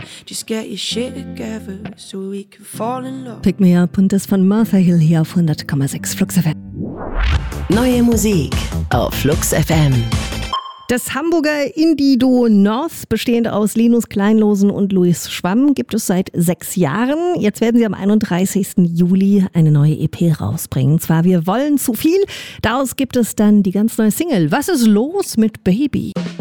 Just get your shit together so we can fall in love. Pick Me Up und das von Martha Hill hier auf 100,6 Flux FM. Neue Musik auf Flux FM. Das Hamburger Indie-Duo North, bestehend aus Linus Kleinlosen und Luis Schwamm, gibt es seit 6 Jahren. Jetzt werden sie am 31. Juli eine neue EP rausbringen. Und zwar Wir wollen zu viel. Daraus gibt es dann die ganz neue Single Was ist los mit Baby?